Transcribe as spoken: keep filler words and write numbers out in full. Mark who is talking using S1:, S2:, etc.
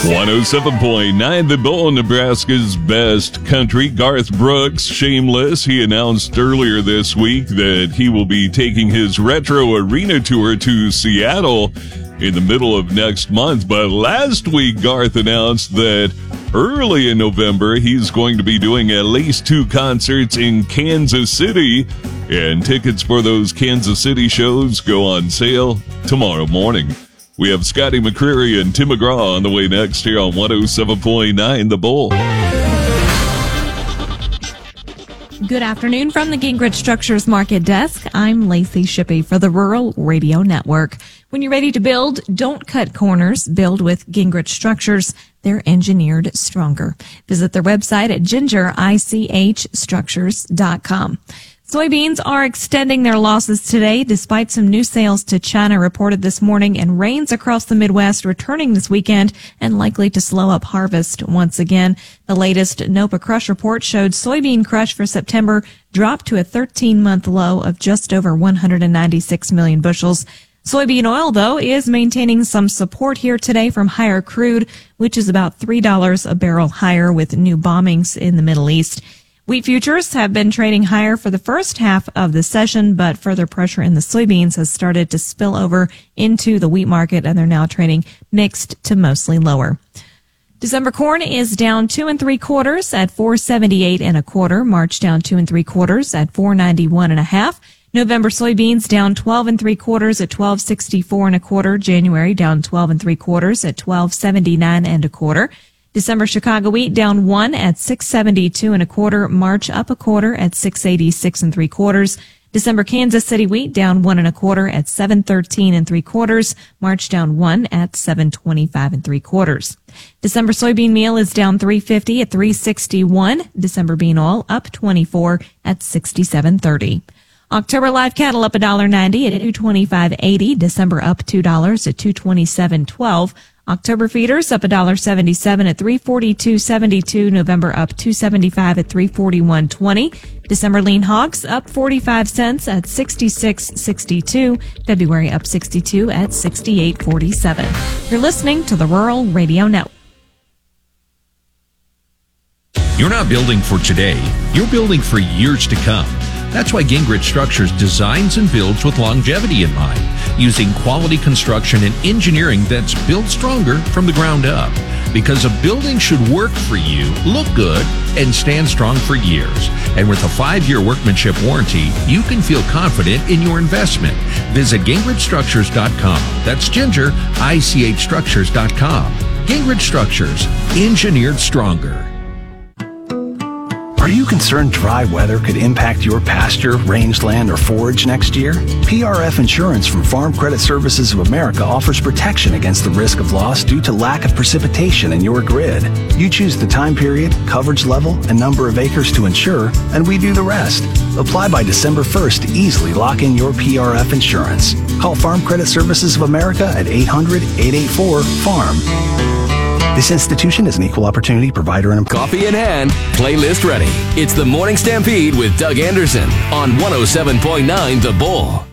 S1: one oh seven point nine The Bull, Nebraska's best country. Garth Brooks, Shameless. He announced earlier this week that he will be taking his Retro Arena tour to Seattle in the middle of next month. But last week, Garth announced that early in November, he's going to be doing at least two concerts in Kansas City. And tickets for those Kansas City shows go on sale tomorrow morning. We have Scotty McCreery and Tim McGraw on the way next here on one oh seven point nine The Bull.
S2: Good afternoon from the Gingrich Structures Market Desk. I'm Lacey Shippey for the Rural Radio Network. When you're ready to build, don't cut corners. Build with Gingrich Structures. They're engineered stronger. Visit their website at ginger ich structures dot com. Soybeans are extending their losses today despite some new sales to China reported this morning and rains across the Midwest returning this weekend and likely to slow up harvest once again. The latest NOPA crush report showed soybean crush for September dropped to a thirteen-month low of just over one hundred ninety-six million bushels. Soybean oil, though, is maintaining some support here today from higher crude, which is about three dollars a barrel higher with new bombings in the Middle East. Wheat futures have been trading higher for the first half of the session, but further pressure in the soybeans has started to spill over into the wheat market, and they're now trading mixed to mostly lower. December corn is down two and three quarters at four seventy-eight and a quarter. March down two and three quarters at four ninety-one and a half. November soybeans down twelve and three quarters at twelve sixty-four and a quarter. January down twelve and three quarters at twelve seventy-nine and a quarter. December Chicago wheat down one at six seventy-two and a quarter. March up a quarter at six eighty-six and three quarters. December Kansas City wheat down one and a quarter at seven thirteen and three quarters. March down one at seven twenty-five and three quarters. December soybean meal is down three fifty at three sixty-one. December bean oil up twenty-four at sixty-seven thirty. October live cattle up one ninety at two twenty-five eighty. December up two dollars at two twenty-seven twelve. October feeders up one seventy-seven at three forty-two seventy-two. November up two seventy-five at three forty-one twenty. December lean hogs up forty-five cents at sixty-six sixty-two. February up sixty-two at sixty-eight forty-seven. You're listening to the Rural Radio Network.
S3: You're not building for today. You're building for years to come. That's why Gingrich Structures designs and builds with longevity in mind, using quality construction and engineering that's built stronger from the ground up. Because a building should work for you, look good, and stand strong for years. And with a five-year workmanship warranty, you can feel confident in your investment. Visit gingrich structures dot com. That's ginger ich structures dot com. Gingrich Structures, engineered stronger.
S4: Are you concerned dry weather could impact your pasture, rangeland, or forage next year? P R F Insurance from Farm Credit Services of America offers protection against the risk of loss due to lack of precipitation in your grid. You choose the time period, coverage level, and number of acres to insure, and we do the rest. Apply by December first to easily lock in your P R F insurance. Call Farm Credit Services of America at eight hundred, eight eight four, farm. This institution is an equal opportunity provider and
S5: coffee in hand, playlist ready. It's the Morning Stampede with Doug Anderson on one oh seven point nine The Bull.